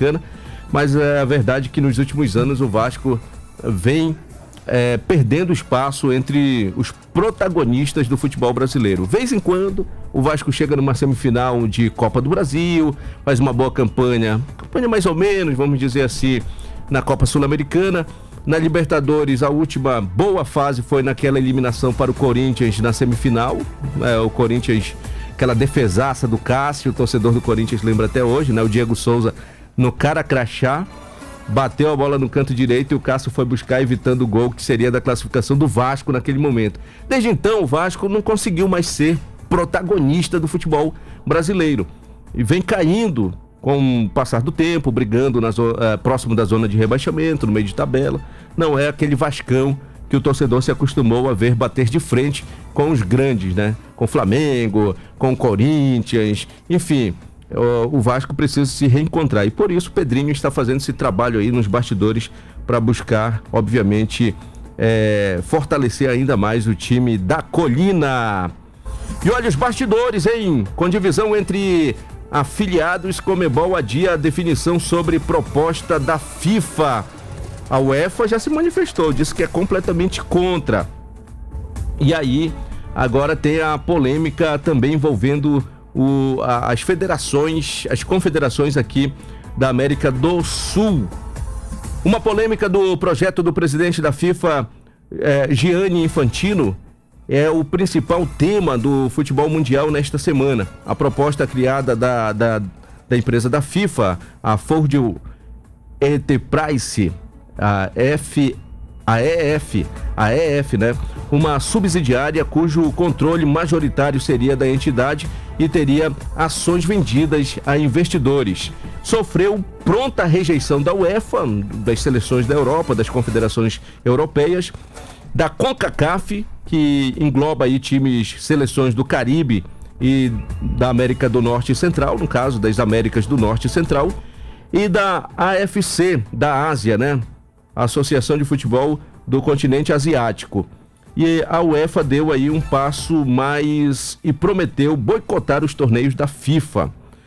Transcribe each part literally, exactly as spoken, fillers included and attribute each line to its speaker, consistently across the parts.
Speaker 1: Sul-Americana, mas é a verdade que nos últimos anos o Vasco vem é, perdendo espaço entre os protagonistas do futebol brasileiro. Vez em quando o Vasco chega numa semifinal de Copa do Brasil, faz uma boa campanha, campanha mais ou menos, vamos dizer assim, na Copa Sul-Americana. Na Libertadores, a última boa fase foi naquela eliminação para o Corinthians na semifinal. É, o Corinthians, aquela defesaça do Cássio, o torcedor do Corinthians lembra até hoje, né? O Diego Souza no cara crachá, bateu a bola no canto direito e o Cássio foi buscar, evitando o gol que seria da classificação do Vasco naquele momento. Desde então, o Vasco não conseguiu mais ser protagonista do futebol brasileiro e vem caindo com o passar do tempo, brigando na zo- eh, próximo da zona de rebaixamento, no meio de tabela. Não é aquele Vascão que o torcedor se acostumou a ver bater de frente com os grandes, né? Com o Flamengo, com o Corinthians, enfim. O Vasco precisa se reencontrar e por isso o Pedrinho está fazendo esse trabalho aí nos bastidores para buscar, obviamente, é, fortalecer ainda mais o time da Colina. E olha os bastidores, hein? Com divisão entre afiliados, Conmebol adia a definição sobre proposta da FIFA. A UEFA já se manifestou, disse que é completamente contra. E aí, agora tem a polêmica também envolvendo O, a, as federações, as confederações aqui da América do Sul. Uma polêmica do projeto do presidente da FIFA, eh, Gianni Infantino, é o principal tema do futebol mundial nesta semana. A proposta criada da, da, da empresa da FIFA, a Ford Enterprise, a F A E F, a E F, né? Uma subsidiária cujo controle majoritário seria da entidade e teria ações vendidas a investidores. Sofreu pronta rejeição da UEFA, das seleções da Europa, das confederações europeias, da CONCACAF, que engloba aí times, seleções do Caribe e da América do Norte e Central, no caso das Américas do Norte e Central, e da A F C, da Ásia, né? A Associação de Futebol do Continente Asiático. E a UEFA deu aí um passo mais e prometeu boicotar os torneios da FIFA.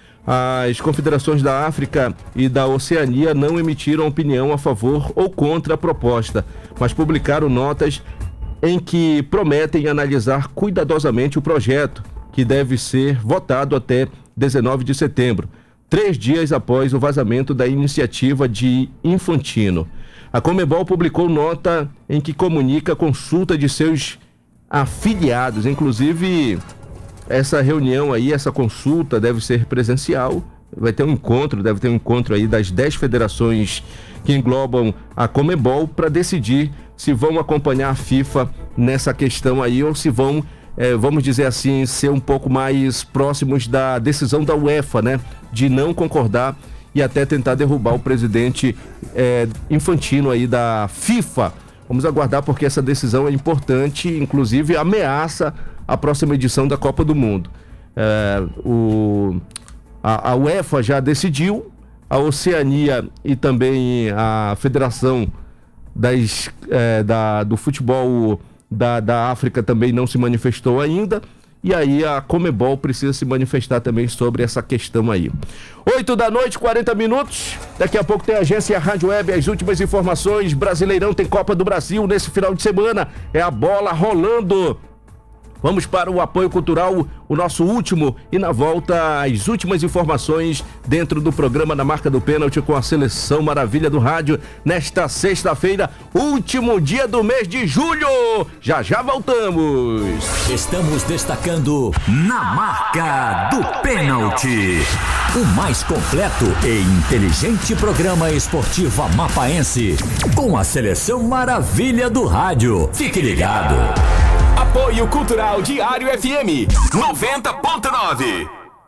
Speaker 1: As confederações da África e da Oceania não emitiram opinião a favor ou contra a proposta, mas publicaram notas em que prometem analisar cuidadosamente o projeto, que deve ser votado até dezenove de setembro, três dias após o vazamento da iniciativa de Infantino. A Conmebol publicou nota em que comunica a consulta de seus afiliados. Inclusive, essa reunião aí, essa consulta deve ser presencial. Vai ter um encontro, deve ter um encontro aí das dez federações que englobam a Conmebol para decidir se vão acompanhar a FIFA nessa questão aí ou se vão, é, vamos dizer assim, ser um pouco mais próximos da decisão da UEFA, né? De não concordar e até tentar derrubar o presidente é, Infantino aí da FIFA. Vamos aguardar porque essa decisão é importante, inclusive ameaça a próxima edição da Copa do Mundo. É, o, a, a UEFA já decidiu, a Oceania e também a Federação das, é, da, do Futebol da, da África também não se manifestou ainda. E aí a Conmebol precisa se manifestar também sobre essa questão aí. oito da noite, quarenta minutos. Daqui a pouco tem a agência Rádio Web, as últimas informações. Brasileirão tem Copa do Brasil nesse final de semana. É a bola rolando. Vamos para o apoio cultural, o nosso último, e na volta as últimas informações dentro do programa Na Marca do Pênalti com a Seleção Maravilha do Rádio nesta sexta-feira, último dia do mês de julho. Já já voltamos.
Speaker 2: Estamos destacando Na Marca do Pênalti, o mais completo e inteligente programa esportivo amapaense com a Seleção Maravilha do Rádio. Fique ligado.
Speaker 3: Apoio Cultural Diário F M noventa ponto nove.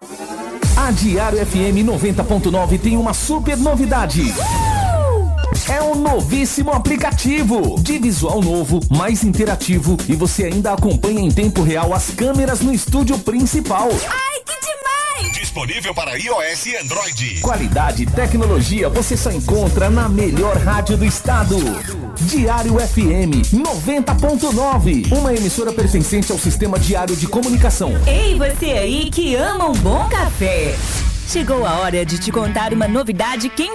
Speaker 4: A Diário F M noventa ponto nove tem uma super novidade. É um novíssimo aplicativo de visual novo, mais interativo e você ainda acompanha em tempo real as câmeras no estúdio principal.
Speaker 5: Ai, que demais!
Speaker 3: Disponível para iOS e Android.
Speaker 4: Qualidade e tecnologia você só encontra na melhor rádio do estado. Diário F M noventa ponto nove, uma emissora pertencente ao Sistema Diário de Comunicação.
Speaker 5: Ei, você aí que ama um bom café. Chegou a hora de te contar uma novidade quente